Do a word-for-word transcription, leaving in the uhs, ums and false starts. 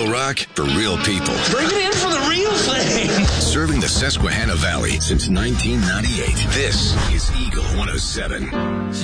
Real rock for real people. Bring it in for the real thing. Serving the Susquehanna Valley since nineteen ninety-eight. This is Eagle one oh seven.